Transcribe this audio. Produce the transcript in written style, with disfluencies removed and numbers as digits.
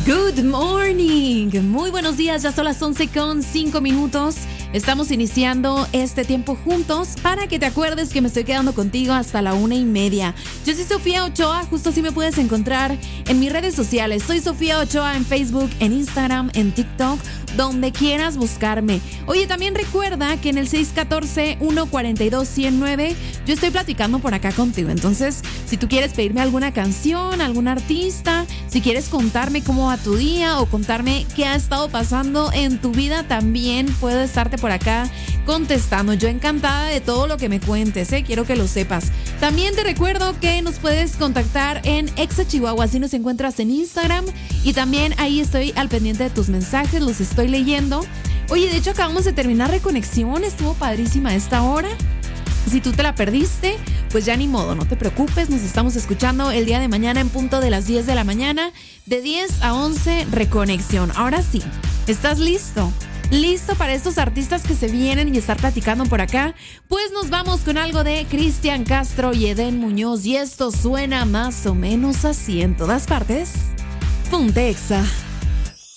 Good morning, muy buenos días, ya son las 11:05. Estamos iniciando este tiempo juntos para que te acuerdes que me estoy quedando contigo hasta la 1:30. Yo soy Sofía Ochoa, justo así me puedes encontrar en mis redes sociales. Soy Sofía Ochoa en Facebook, en Instagram, en TikTok, donde quieras buscarme. Oye, también recuerda que en el 614-142-109 yo estoy platicando por acá contigo. Entonces, si tú quieres pedirme alguna canción, algún artista, si quieres contarme cómo va tu día o contarme qué ha estado pasando en tu vida, también puedo estarte por acá contestando. Yo encantada de todo lo que me cuentes, quiero que lo sepas. También te recuerdo que nos puedes contactar en Exa Chihuahua, así nos encuentras en Instagram, y también ahí estoy al pendiente de tus mensajes, los estoy leyendo. Oye, de hecho acabamos de terminar Reconexión, estuvo padrísima esta hora. Si tú te la perdiste, pues ya ni modo, no te preocupes, nos estamos escuchando el día de mañana en punto de las 10 de la mañana, de 10 a 11, Reconexión. Ahora sí, ¿estás listo? ¿Listo para estos artistas que se vienen y estar platicando por acá? Pues nos vamos con algo de Cristian Castro y Eden Muñoz, y esto suena más o menos así en todas partes. Ponte Exa.